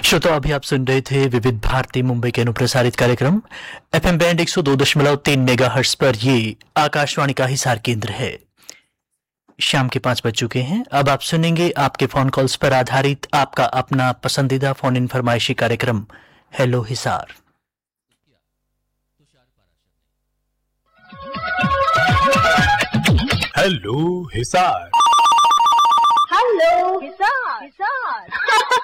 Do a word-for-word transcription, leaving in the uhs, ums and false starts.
श्रोता, अभी आप सुन रहे थे विविध भारती मुंबई के अनुप्रसारित कार्यक्रम एफएम बैंड एक सौ दो दशमलव तीन मेगाहर्ट्ज पर। ये आकाशवाणी का हिसार केंद्र है। शाम के पांच बज चुके हैं। अब आप सुनेंगे आपके फोन कॉल्स पर आधारित आपका अपना पसंदीदा फोन इन फरमाइशी कार्यक्रम hello Hisar. Hello Hisar. Hello Hisar Hisar